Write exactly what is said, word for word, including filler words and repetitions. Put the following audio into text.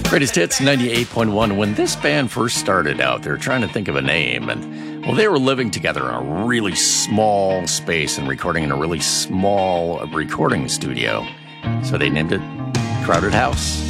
Greatest Hits ninety-eight point one. When this band first started out, they were trying to think of a name. And, well, they were living together in a really small space and recording in a really small recording studio. So they named it Crowded House.